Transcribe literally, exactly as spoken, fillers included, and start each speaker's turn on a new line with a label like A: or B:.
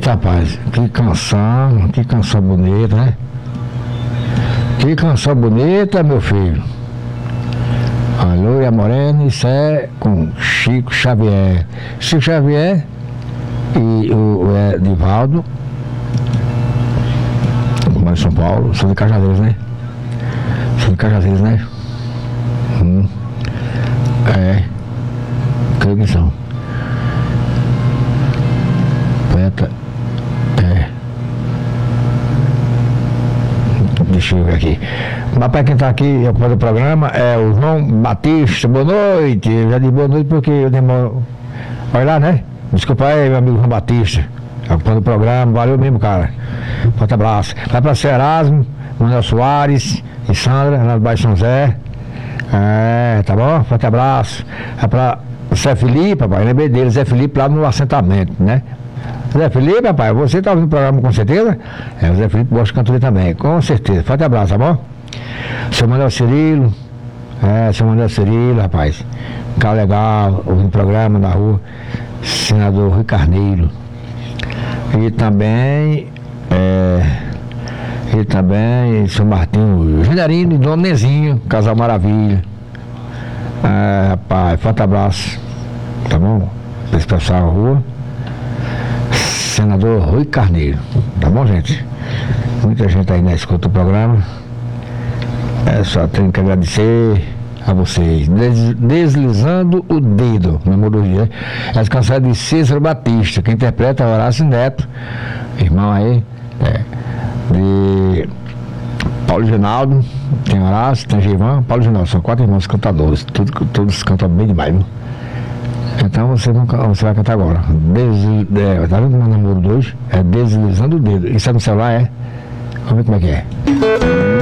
A: Eita, rapaz, que canção, que canção bonita, né? Que canção bonita, meu filho. A Loura Morena, isso é com Chico Xavier. Chico Xavier e o, o Edivaldo, como é de São Paulo, são de Cajazeiras, né? São de Cajazeiras, né? Hum. É, creio que são. Poeta, é. Deixa eu ver aqui. Mas para quem está aqui após o programa é o João Batista. Boa noite. Eu já disse boa noite porque eu demoro. Olha lá, né? Desculpa aí, meu amigo João Batista. Após o programa, valeu mesmo, cara. Forte abraço. Vai para o Erasmo, Manuel Soares e Sandra, lá do Bairro São Zé. É, tá bom? Forte abraço. Vai para o Zé Felipe, papai. Lembrei dele, Zé Felipe lá no assentamento, né? Zé Felipe, papai, você tá ouvindo o programa com certeza? É, o Zé Felipe gosta de cantoria também, com certeza. Forte abraço, tá bom? Seu Manuel Cirilo, é, seu Manuel Cirilo, rapaz. Cara legal, ouvindo o programa na rua. Senador Rui Carneiro. E também, é, e também, seu Martinho Generino e Dona Nezinho, Casal Maravilha. É, rapaz, forte abraço, tá bom? Esse pessoal na rua. Senador Rui Carneiro, tá bom, gente? Muita gente aí na escuta do programa. É só tenho que agradecer a vocês. Des, deslizando o dedo, memorias. Essa canção é de Cícero Batista, que interpreta Horácio Neto, irmão aí, é, de Paulo Ginaldo, tem Horácio, tem Givan, Paulo Ginaldo, são quatro irmãos cantadores, tudo, todos cantam bem demais, viu? Então você, não, você vai cantar agora. Desli, é, tá vendo o meu namoro dois? É Deslizando o dedo. Isso é no celular, é? Vamos ver como é que é.